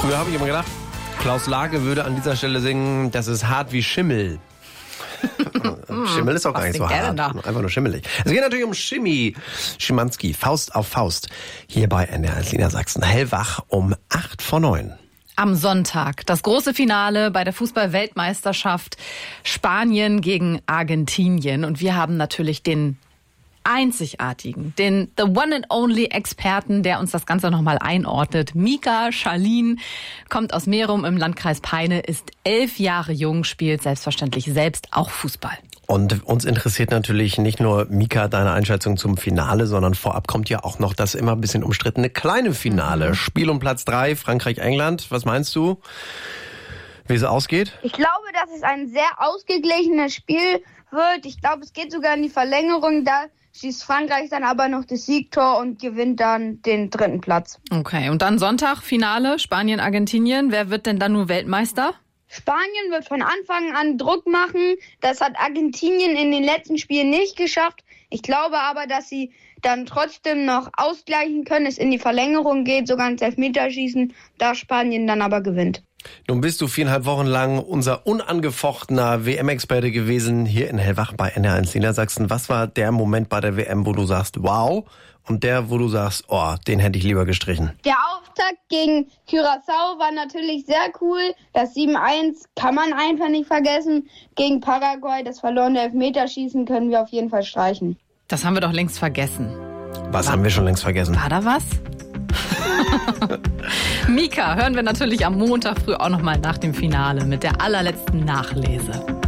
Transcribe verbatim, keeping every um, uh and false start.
Früher habe ich immer gedacht, Klaus Lage würde an dieser Stelle singen, das ist hart wie Schimmel. Schimmel ist auch gar nicht so hart. Einfach nur schimmelig. Es geht natürlich um Schimi Schimanski. Faust auf Faust. Hier bei N D R eins Niedersachsen. Hellwach um acht vor neun. Am Sonntag das große Finale bei der Fußball-Weltmeisterschaft Spanien gegen Argentinien. Und wir haben natürlich den einzigartigen, den The One and Only Experten, der uns das Ganze nochmal einordnet. Mika Schalin kommt aus Merum im Landkreis Peine, ist elf Jahre jung, spielt selbstverständlich selbst auch Fußball. Und uns interessiert natürlich nicht nur, Mika, deine Einschätzung zum Finale, sondern vorab kommt ja auch noch das immer ein bisschen umstrittene kleine Finale. Mhm. Spiel um Platz drei, Frankreich-England. Was meinst du, wie es ausgeht? Ich glaube, dass es ein sehr ausgeglichenes Spiel wird. Ich glaube, es geht sogar in die Verlängerung. Da schießt Frankreich dann aber noch das Siegtor und gewinnt dann den dritten Platz. Okay, und dann Sonntag, Finale, Spanien-Argentinien. Wer wird denn dann nur Weltmeister? Spanien wird von Anfang an Druck machen. Das hat Argentinien in den letzten Spielen nicht geschafft. Ich glaube aber, dass sie dann trotzdem noch ausgleichen können, es in die Verlängerung geht, sogar ins Elfmeterschießen, da Spanien dann aber gewinnt. Nun bist du viereinhalb Wochen lang unser unangefochtener W M-Experte gewesen hier in Hellwach bei N D R eins Niedersachsen. Was war der Moment bei der W M, wo du sagst, wow, und der, wo du sagst, oh, den hätte ich lieber gestrichen? Der Auftakt gegen Curaçao war natürlich sehr cool. Das sieben eins kann man einfach nicht vergessen. Gegen Paraguay, das verlorene Elfmeterschießen, können wir auf jeden Fall streichen. Das haben wir doch längst vergessen. Was war, haben wir schon längst vergessen? War da was? Mika hören wir natürlich am Montag früh auch noch mal nach dem Finale mit der allerletzten Nachlese.